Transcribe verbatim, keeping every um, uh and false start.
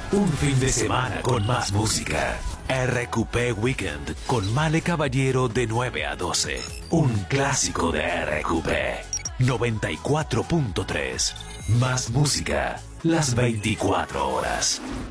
Un fin de semana con más música. R Q P Weekend con Male Caballero de nueve a doce. Un clásico de R Q P. noventa y cuatro punto tres. Más música las veinticuatro horas.